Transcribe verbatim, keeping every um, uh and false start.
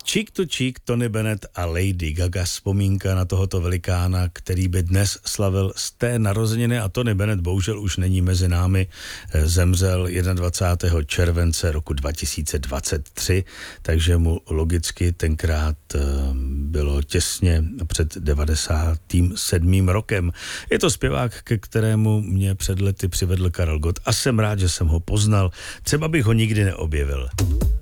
Cheek to Cheek, Tony Bennett a Lady Gaga, vzpomínka na tohoto velikána, který by dnes slavil z té narozeniny, a Tony Bennett bohužel už není mezi námi, zemřel dvacátého prvního července roku dva tisíce dvacet tři, takže mu logicky tenkrát bylo těsně před devadesátým sedmým rokem. Je to zpěvák, ke kterému mě před lety přivedl Karel Gott a jsem rád, že jsem ho poznal. Třeba bych ho nikdy neobjevil.